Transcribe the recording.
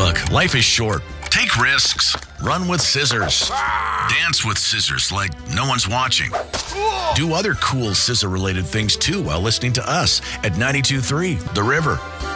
Look, life is short. Take risks. Run with scissors. Dance with scissors like no one's watching. Do other cool scissor-related things too while listening to us at 92.3 The River.